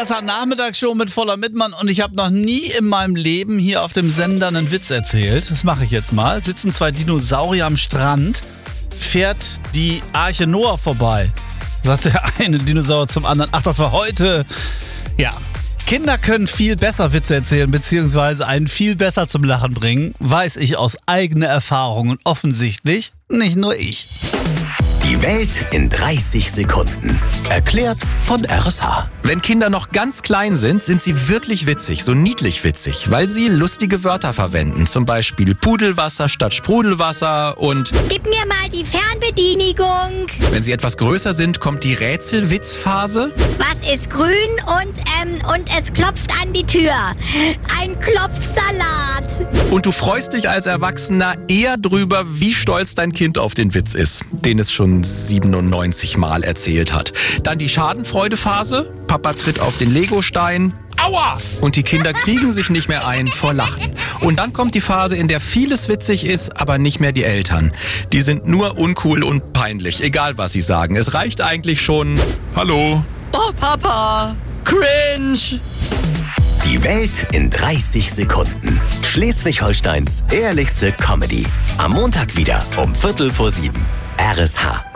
RSH-Nachmittagsshow mit Voller Mittmann und ich habe noch nie in meinem Leben hier auf dem Sender einen Witz erzählt. Das mache ich jetzt mal. Sitzen zwei Dinosaurier am Strand, fährt die Arche Noah vorbei. Sagt der eine Dinosaurier zum anderen, ach, das war heute. Ja, Kinder können viel besser Witze erzählen, beziehungsweise einen viel besser zum Lachen bringen, weiß ich aus eigener Erfahrung und offensichtlich nicht nur ich. Die Welt in 30 Sekunden. Erklärt von RSH. Wenn Kinder noch ganz klein sind, sind sie wirklich witzig, so niedlich witzig, weil sie lustige Wörter verwenden. Zum Beispiel Pudelwasser statt Sprudelwasser und Gib mir mal die Fernbedienigung. wenn sie etwas größer sind, kommt die Rätselwitzphase. Was ist grün und es klopft an die Tür? Ein Klopfsalat. Und du freust dich als Erwachsener eher drüber, wie stolz dein Kind auf den Witz ist, den es schon 97 Mal erzählt hat. Dann die Schadenfreudephase. Papa tritt auf den Legostein. Aua! Und die Kinder kriegen sich nicht mehr ein vor Lachen. Und dann kommt die Phase, in der vieles witzig ist, aber nicht mehr die Eltern. Die sind nur uncool und peinlich, egal was sie sagen. Es reicht eigentlich schon: Hallo. Oh, Papa. Cringe. Die Welt in 30 Sekunden. Schleswig-Holsteins ehrlichste Comedy. Am Montag wieder um 6:45. RSH.